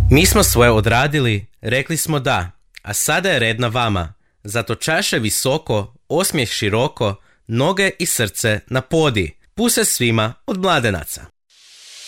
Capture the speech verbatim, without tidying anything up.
Mi smo svoje odradili, rekli smo da, a sada je red na vama. Zato čaše visoko, osmijeh široko, noge i srce na podi. Puse svima od mladenaca.